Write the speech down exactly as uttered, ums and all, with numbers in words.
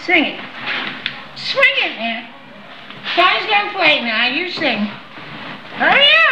Sing it. Swing it, man. Johnny's gonna play now. You sing. Hurry up!